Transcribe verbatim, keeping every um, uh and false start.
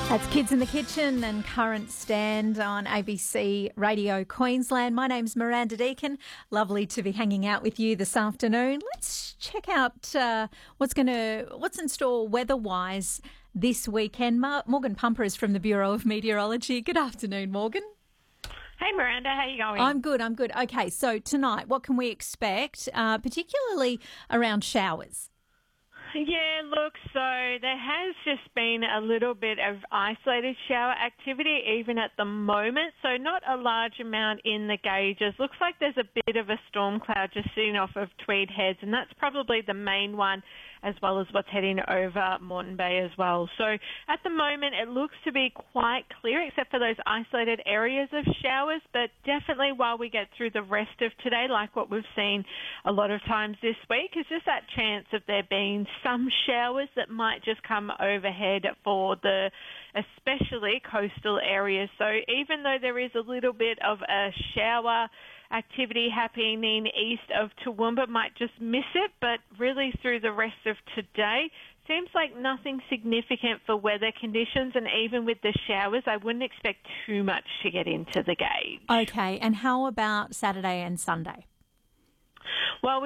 That's Kids in the Kitchen and Current Stand on A B C Radio Queensland. My name's Miranda Deakin. Lovely to be hanging out with you this afternoon. Let's check out uh, what's going to what's in store weather-wise this weekend. Mar- Morgan Pumper is from the Bureau of Meteorology. Good afternoon, Morgan. Hey Miranda, how you going? I'm good, I'm good. Okay, so tonight, what can we expect, uh, particularly around showers? Yeah, look, so there has just been a little bit of isolated shower activity even at the moment, so not a large amount in the gauges. Looks like there's a bit of a storm cloud just sitting off of Tweed Heads, and that's probably the main one, as well as what's heading over Moreton Bay as well. So at the moment it looks to be quite clear except for those isolated areas of showers, but definitely while we get through the rest of today, like what we've seen a lot of times this week, is just that chance of there being some showers that might just come overhead for the especially coastal areas. So even though there is a little bit of a shower activity happening east of Toowoomba, might just miss it, but really through the rest of today, seems like nothing significant for weather conditions, and even with the showers, I wouldn't expect too much to get into the gauge. Okay, and how about Saturday and Sunday? Well, we